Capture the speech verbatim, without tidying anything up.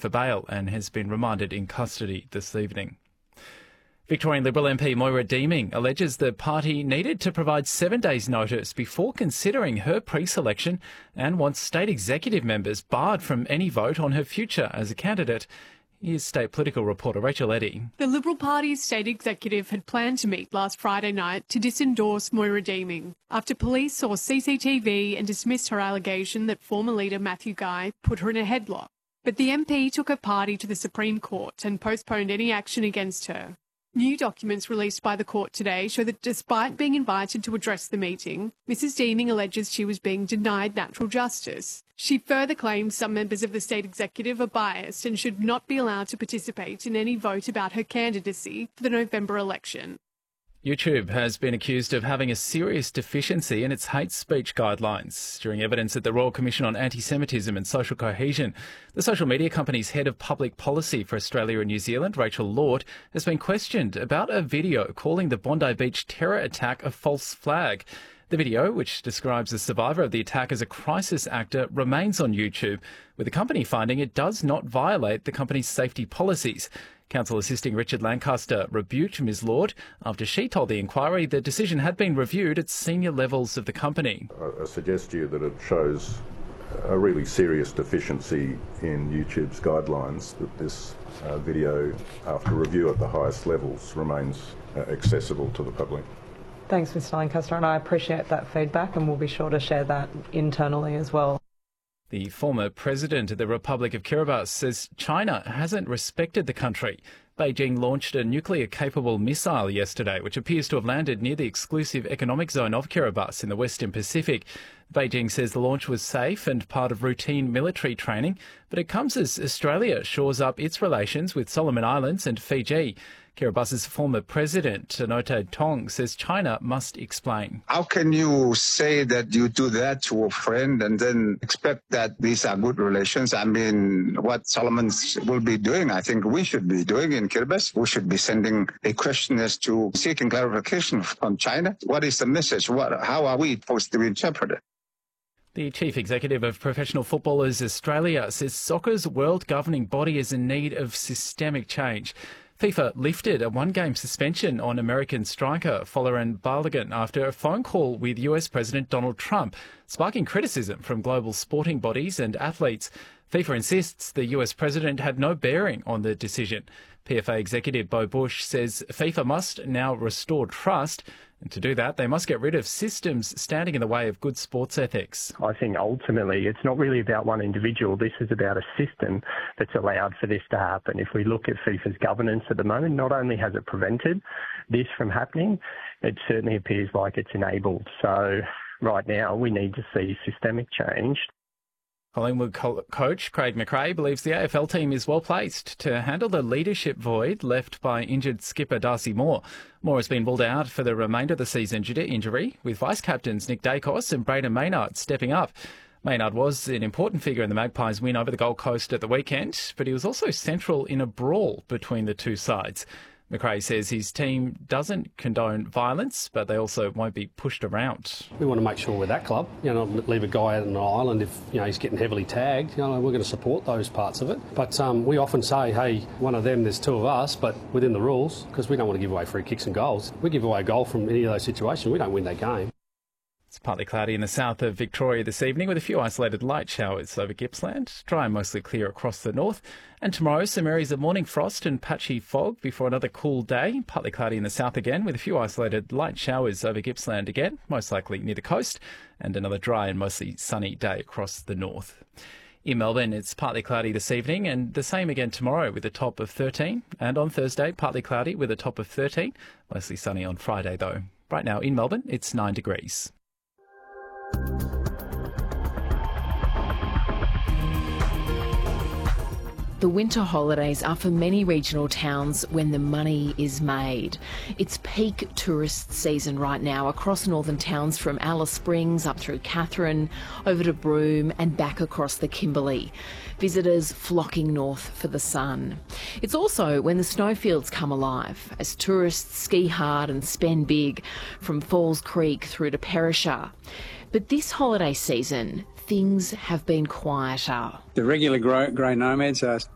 for bail and has been remanded in custody this evening. Victorian Liberal M P Moira Deeming alleges the party needed to provide seven days' notice before considering her pre-selection and wants state executive members barred from any vote on her future as a candidate. Here's state political reporter Rachel Eddy. The Liberal Party's state executive had planned to meet last Friday night to disendorse Moira Deeming after police saw C C T V and dismissed her allegation that former leader Matthew Guy put her in a headlock. But the M P took her party to the Supreme Court and postponed any action against her. New documents released by the court today show that despite being invited to address the meeting, Missus Deeming alleges she was being denied natural justice. She further claims some members of the state executive are biased and should not be allowed to participate in any vote about her candidacy for the November election. YouTube has been accused of having a serious deficiency in its hate speech guidelines. During evidence at the Royal Commission on Anti-Semitism and Social Cohesion, the social media company's head of public policy for Australia and New Zealand, Rachel Lord, has been questioned about a video calling the Bondi Beach terror attack a false flag. The video, which describes the survivor of the attack as a crisis actor, remains on YouTube, with the company finding it does not violate the company's safety policies. Counsel assisting Richard Lancaster rebuked Miz Lord after she told the inquiry the decision had been reviewed at senior levels of the company. I suggest to you that it shows a really serious deficiency in YouTube's guidelines, that this uh, video, after review at the highest levels, remains uh, accessible to the public. Thanks, Mister Lancaster, and I appreciate that feedback, and we'll be sure to share that internally as well. The former president of the Republic of Kiribati says China hasn't respected the country. Beijing launched a nuclear-capable missile yesterday, which appears to have landed near the exclusive economic zone of Kiribati in the Western Pacific. Beijing says the launch was safe and part of routine military training, but it comes as Australia shores up its relations with Solomon Islands and Fiji. Kiribati's former president, Anote Tong, says China must explain. How can you say that you do that to a friend and then expect that these are good relations? I mean, what Solomon will be doing, I think we should be doing in Kiribati. We should be sending a questionnaire to seeking clarification from China. What is the message? What, how are we supposed to interpret it? The Chief Executive of Professional Footballers Australia says soccer's world governing body is in need of systemic change. FIFA lifted a one-game suspension on American striker Folarin Balogun after a phone call with U S President Donald Trump, sparking criticism from global sporting bodies and athletes. FIFA insists the U S president had no bearing on the decision. P F A executive Bo Bush says FIFA must now restore trust, and to do that, they must get rid of systems standing in the way of good sports ethics. I think ultimately it's not really about one individual. This is about a system that's allowed for this to happen. If we look at FIFA's governance at the moment, not only has it prevented this from happening, it certainly appears like it's enabled. So right now we need to see systemic change. Collingwood co- coach Craig McRae believes the A F L team is well placed to handle the leadership void left by injured skipper Darcy Moore. Moore has been ruled out for the remainder of the season due to injury, with vice-captains Nick Dacos and Braden Maynard stepping up. Maynard was an important figure in the Magpies' win over the Gold Coast at the weekend, but he was also central in a brawl between the two sides. McRae says his team doesn't condone violence, but they also won't be pushed around. We want to make sure we're that club, you know, not leave a guy out on an island if, you know, he's getting heavily tagged. You know, we're going to support those parts of it. But um, we often say, hey, one of them, there's two of us, but within the rules, because we don't want to give away free kicks and goals. We give away a goal from any of those situations, we don't win that game. It's partly cloudy in the south of Victoria this evening with a few isolated light showers over Gippsland. Dry and mostly clear across the north. And tomorrow, some areas of morning frost and patchy fog before another cool day. Partly cloudy in the south again with a few isolated light showers over Gippsland again, most likely near the coast. And another dry and mostly sunny day across the north. In Melbourne, it's partly cloudy this evening and the same again tomorrow with a top of thirteen. And on Thursday, partly cloudy with a top of thirteen. Mostly sunny on Friday, though. Right now in Melbourne, it's nine degrees. The winter holidays are for many regional towns when the money is made. It's peak tourist season right now across northern towns from Alice Springs up through Katherine, over to Broome and back across the Kimberley. Visitors flocking north for the sun. It's also when the snowfields come alive as tourists ski hard and spend big from Falls Creek through to Perisher. But this holiday season, things have been quieter. The regular grey nomads are